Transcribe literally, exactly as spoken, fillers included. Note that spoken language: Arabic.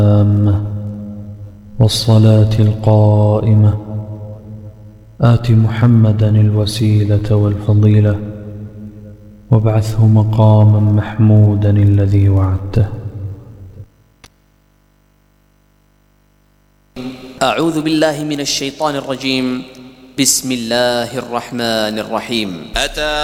والصلاة القائمة آت محمدا الوسيلة والفضيلة وابعثه مقاما محمودا الذي وعدته. أعوذ بالله من الشيطان الرجيم. بسم الله الرحمن الرحيم. أتى